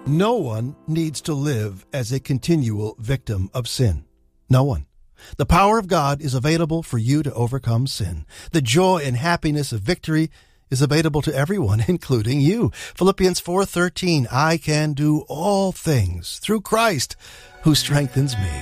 No one needs to live as a continual victim of sin. No one. The power of God is available for you to overcome sin. The joy and happiness of victory is available to everyone, including you. Philippians 4:13, I can do all things through Christ who strengthens me.